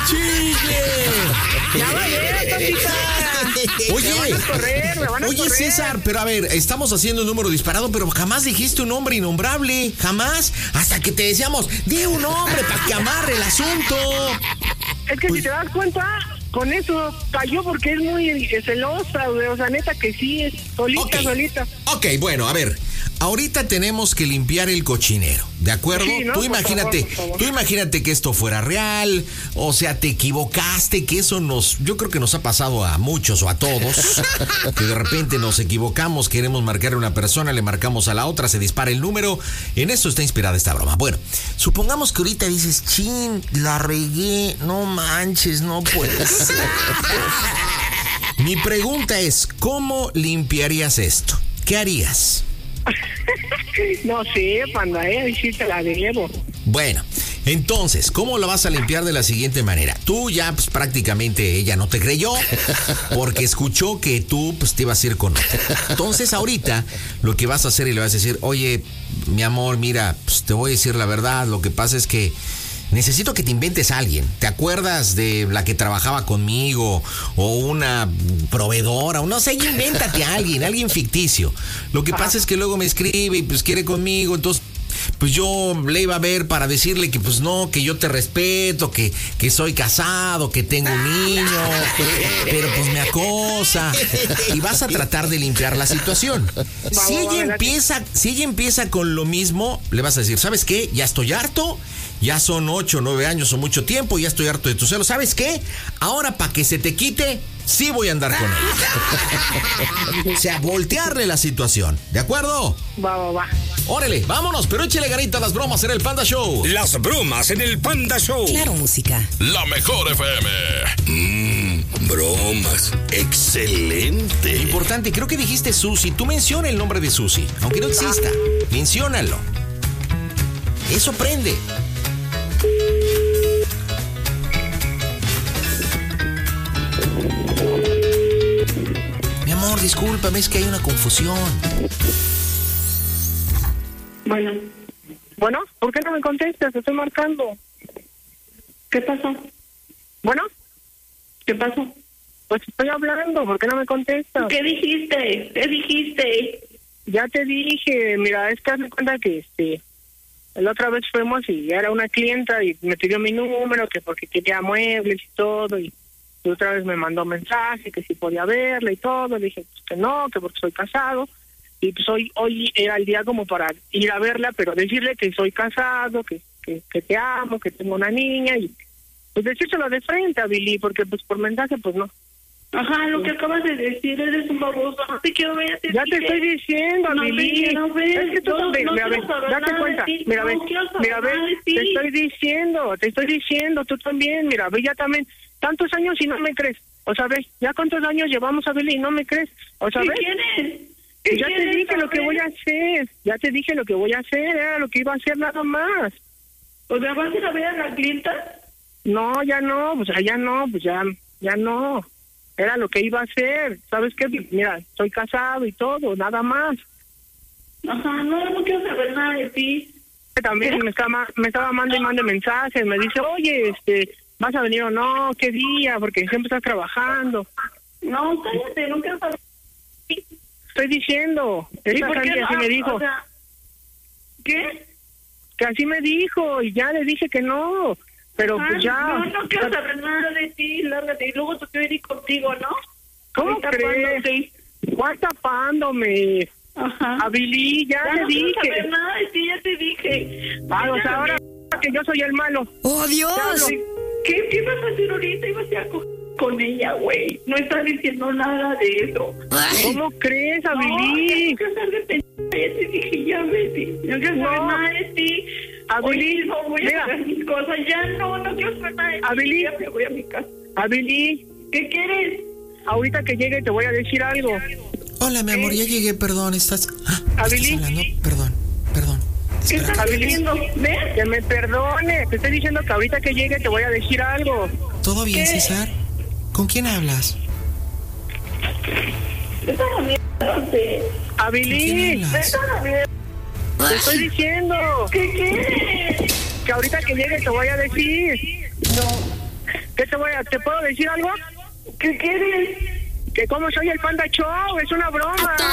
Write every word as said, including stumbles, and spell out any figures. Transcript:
¡Chille! ¡Ya va a ver, Totita! Oye, me van a correr, me van a oye correr. César, pero a ver, estamos haciendo un número disparado, pero jamás dijiste un nombre innombrable, jamás, hasta que te decíamos, di un nombre para que amarre el asunto. Es que Pues- si te das cuenta, con eso cayó porque es muy celosa, güey. O sea, neta que sí, es solita, Ok. solita. Ok, bueno, a ver, ahorita tenemos que limpiar el cochinero, ¿de acuerdo? Sí, ¿no? Tú Por imagínate, favor, por favor. tú imagínate que esto fuera real, o sea, te equivocaste, que eso nos, yo creo que nos ha pasado a muchos o a todos, que de repente nos equivocamos, queremos marcar a una persona, le marcamos a la otra, se dispara el número, en eso está inspirada esta broma. Bueno, supongamos que ahorita dices, chin, la regué, no manches, no puede ser. Mi pregunta es, ¿cómo limpiarías esto? ¿Qué harías? No sé, panda, eh, ahí sí te la debo. Bueno, entonces, ¿cómo lo vas a limpiar de la siguiente manera? Tú ya, pues, prácticamente ella no te creyó porque escuchó que tú, pues, te ibas a ir con otra. Entonces, ahorita, lo que vas a hacer y le vas a decir, oye, mi amor, mira, pues, te voy a decir la verdad, lo que pasa es que necesito que te inventes a alguien. ¿Te acuerdas de la que trabajaba conmigo? O una proveedora, o no sé, invéntate a alguien, alguien ficticio. Lo que pasa es que luego me escribe y pues quiere conmigo, entonces pues yo le iba a ver para decirle que pues no, que yo te respeto, que, que soy casado, que tengo un niño, pero pues me acosa. Y vas a tratar de limpiar la situación. Si ella empieza, si ella empieza con lo mismo, le vas a decir, ¿sabes qué? Ya estoy harto. Ya son ocho, nueve años o mucho tiempo, ya estoy harto de tu celo. ¿Sabes qué? Ahora, para que se te quite, sí voy a andar con ella. O sea, voltearle la situación. ¿De acuerdo? Va, va, va. Órale, vámonos, pero échale garita a las bromas en el Panda Show. Las bromas en el Panda Show. Claro, música. La mejor F M. Mmm, bromas. Excelente. Importante, creo que dijiste Susi. Tú menciona el nombre de Susi, aunque no exista. Menciónalo. Eso prende. Mi amor, discúlpame, es que hay una confusión. Bueno. Bueno, ¿por qué no me contestas? Te estoy marcando. ¿Qué pasó? Bueno, ¿qué pasó? Pues estoy hablando, ¿por qué no me contestas? ¿Qué dijiste? ¿Qué dijiste? Ya te dije, mira, es que haz de cuenta que este, la otra vez fuimos y era una clienta y me pidió mi número, que porque quería muebles y todo, y, y otra vez me mandó mensaje que si podía verla y todo, le dije pues, que no, que porque soy casado, y pues hoy, hoy era el día como para ir a verla, pero decirle que soy casado, que, que, que te amo, que tengo una niña, y pues decírselo de frente a Billy, porque pues por mensaje pues no. Ajá, lo que acabas de decir, eres un baboso, no te quiero ver. Te Ya dije. te estoy diciendo, No Billy. te quiero ver, Es que tú no, también, no mira, quiero ve, saber date nada de cuenta, ti, mira, no ve, quiero saber mira, ve, nada de ti. te estoy diciendo, te estoy diciendo, tú también, mira, ve, ya también, tantos años y no me crees, o sea, ve, ya cuántos años llevamos a Billy y no me crees, o sea, ¿Qué ve, quieres? ¿Qué ya te quieres dije lo que saber? voy a hacer, ya te dije lo que voy a hacer, era lo que iba a hacer nada más. O sea, ¿vas a ir a ver a la clienta? No, ya no, pues ya no, pues ya, ya no. Era lo que iba a hacer. ¿Sabes qué? Mira, estoy casado y todo, nada más. Ajá, no, no quiero saber nada de ti. También me estaba, me estaba mandando y mandando mensajes. Me dice, oye, este, ¿vas a venir o no? ¿Qué día? Porque siempre estás trabajando. No, cállate, no quiero saber de ti. Estoy diciendo. ¿Y Esta por qué Sandy no? así me dijo. O sea, ¿qué? Que así me dijo y ya le dije que no. Pero Ajá, pues ya. No, no quiero saber nada de ti, lárgate. Y luego te quiero ir contigo, ¿no? ¿Cómo Ahí crees? tapándote. ¿Cuál tapándome? Ajá. A Billy, ya, Ya te no quiero dije. saber nada de ti, ya te dije. Ah, o Ya sea, te ahora que yo soy el malo. ¡Oh, Dios! ¿Qué, ¿Qué vas a hacer ahorita? Ibas a coger con ella, güey. No estás diciendo nada de eso. ¿Cómo crees, a No, Billy? ya no quiero saber de pendeja. Ya te dije, ya vete. No quiero saber No. nada de ti. A Hoy Billy, mismo voy mira. a hacer mis cosas. Ya no, no quiero saber nada de ti. A Billy. Ya me voy a mi casa. A Billy, ¿Qué quieres? ahorita que llegue te voy a decir algo. Hola, mi amor, ya llegué, perdón, estás... Ah, ¿A ¿estás Billy? hablando? Perdón, perdón. ¿Qué Espera. estás A Billy. diciendo? ¿Ves? Que me perdone. Te estoy diciendo que ahorita que llegue te voy a decir algo. ¿Todo bien, ¿Qué? César? ¿Con quién hablas? Esa es la mierda, no sé. A ¿Con quién Billy, hablas? Esa es la mierda. te estoy diciendo ¿Qué quieres? que ahorita que llegue te voy a decir. No. ¿Qué te voy a, ¿te puedo decir algo? ¿Qué quieres? Que como soy el Panda Show, es una broma.